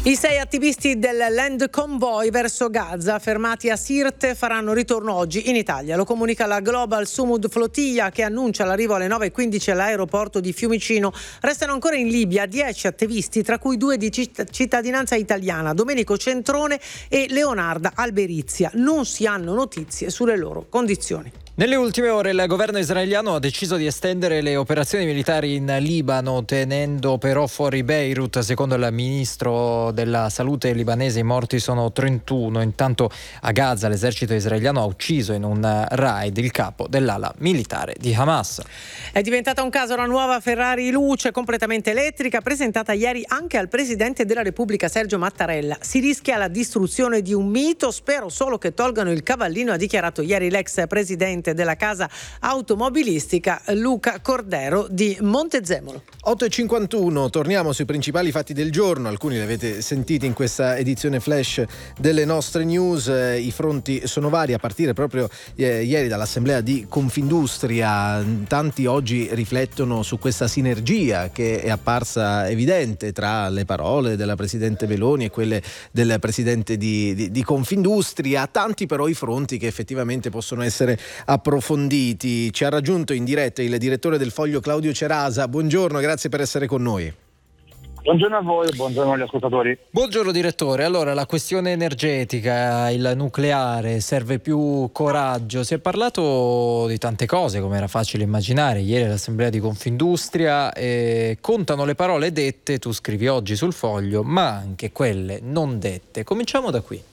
I 6 attivisti del Land Convoy verso Gaza, fermati a Sirte, faranno ritorno oggi in Italia. Lo comunica la Global Sumud Flotilla, che annuncia l'arrivo alle 9:15 all'aeroporto di Fiumicino. Restano ancora in Libia 10 attivisti, tra cui 2 di cittadinanza italiana, Domenico Centrone e Leonarda Alberizia. Non si hanno notizie sulle loro condizioni. Nelle ultime ore il governo israeliano ha deciso di estendere le operazioni militari in Libano, tenendo però fuori Beirut. Secondo il ministro della salute libanese i morti sono 31. Intanto a Gaza l'esercito israeliano ha ucciso in un raid il capo dell'ala militare di Hamas. È diventata un caso la nuova Ferrari Luce completamente elettrica, presentata ieri anche al Presidente della Repubblica Sergio Mattarella. Si rischia la distruzione di un mito, spero solo che tolgano il cavallino, ha dichiarato ieri l'ex presidente della casa automobilistica Luca Cordero di Montezemolo. 8:51, torniamo sui principali fatti del giorno. Alcuni li avete sentiti in questa edizione flash delle nostre news. I fronti sono vari, a partire proprio ieri dall'assemblea di Confindustria. Tanti oggi riflettono su questa sinergia che è apparsa evidente tra le parole della presidente Meloni e quelle del presidente di Confindustria. Tanti però i fronti che effettivamente possono essere approfonditi. Ci ha raggiunto in diretta il direttore del Foglio Claudio Cerasa. Buongiorno, grazie per essere con noi. Buongiorno a voi, buongiorno agli ascoltatori. Buongiorno direttore, allora la questione energetica, il nucleare, serve più coraggio. Si è parlato di tante cose, come era facile immaginare, ieri all'assemblea di Confindustria. Contano le parole dette, tu scrivi oggi sul Foglio, ma anche quelle non dette. Cominciamo da qui.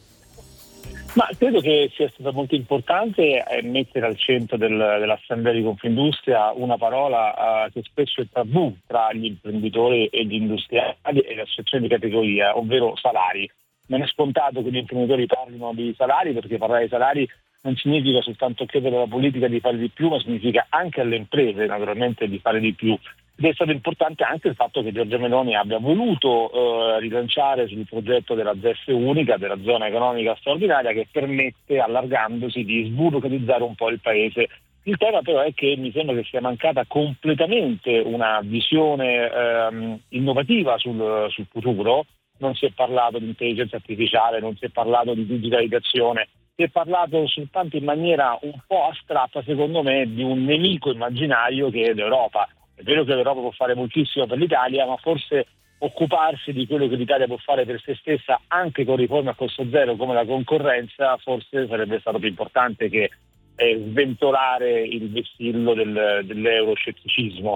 Ma credo che sia stato molto importante mettere al centro dell'assemblea di Confindustria una parola che spesso è tabù tra gli imprenditori e gli industriali e le associazioni di categoria, ovvero salari. Non è scontato che gli imprenditori parlino di salari, perché parlare di salari non significa soltanto chiedere alla politica di fare di più, ma significa anche alle imprese naturalmente di fare di più. Ed è stato importante anche il fatto che Giorgia Meloni abbia voluto rilanciare sul progetto della ZES unica, della zona economica straordinaria, che permette, allargandosi, di sburocratizzare un po' il paese. Il tema però è che mi sembra che sia mancata completamente una visione innovativa sul futuro. Non si è parlato di intelligenza artificiale, non si è parlato di digitalizzazione, si è parlato soltanto in maniera un po' astratta, secondo me, di un nemico immaginario che è l'Europa. È vero che l'Europa può fare moltissimo per l'Italia, ma forse occuparsi di quello che l'Italia può fare per se stessa, anche con riforme a costo zero come la concorrenza, forse sarebbe stato più importante che sventolare il vessillo dell'euroscetticismo.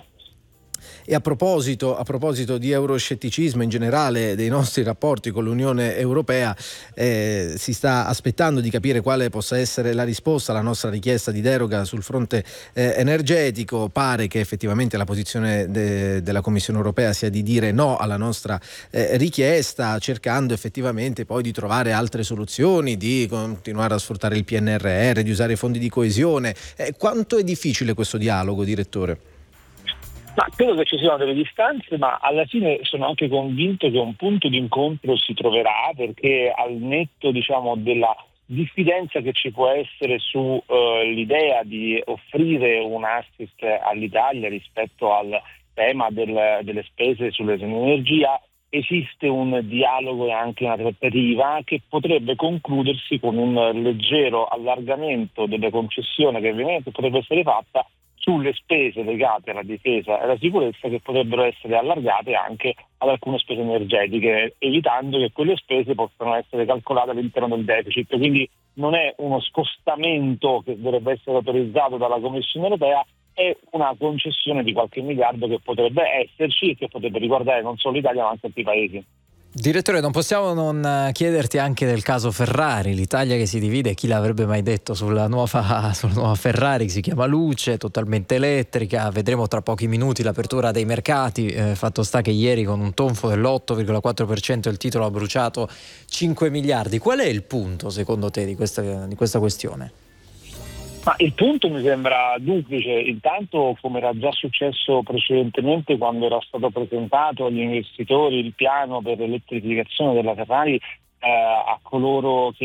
E a proposito di euroscetticismo in generale, dei nostri rapporti con l'Unione Europea, si sta aspettando di capire quale possa essere la risposta alla nostra richiesta di deroga sul fronte energetico. Pare che effettivamente la posizione della Commissione Europea sia di dire no alla nostra richiesta, cercando effettivamente poi di trovare altre soluzioni, di continuare a sfruttare il PNRR, di usare i fondi di coesione. Quanto è difficile questo dialogo, direttore? Ma credo che ci siano delle distanze, ma alla fine sono anche convinto che un punto di incontro si troverà, perché al netto, della diffidenza che ci può essere su l'idea di offrire un assist all'Italia rispetto al tema delle spese sull'energia, esiste un dialogo e anche una trattativa che potrebbe concludersi con un leggero allargamento delle concessioni che ovviamente potrebbe essere fatta sulle spese legate alla difesa e alla sicurezza, che potrebbero essere allargate anche ad alcune spese energetiche, evitando che quelle spese possano essere calcolate all'interno del deficit. Quindi non è uno scostamento che dovrebbe essere autorizzato dalla Commissione Europea, è una concessione di qualche miliardo che potrebbe esserci e che potrebbe riguardare non solo l'Italia ma anche altri paesi. Direttore, non possiamo non chiederti anche del caso Ferrari, l'Italia che si divide, chi l'avrebbe mai detto, sulla nuova Ferrari che si chiama Luce, totalmente elettrica. Vedremo tra pochi minuti l'apertura dei mercati, fatto sta che ieri con un tonfo dell'8,4% il titolo ha bruciato 5 miliardi. Qual è il punto secondo te di questa questione? Ma il punto mi sembra duplice. Intanto, come era già successo precedentemente quando era stato presentato agli investitori il piano per l'elettrificazione della Ferrari, a coloro che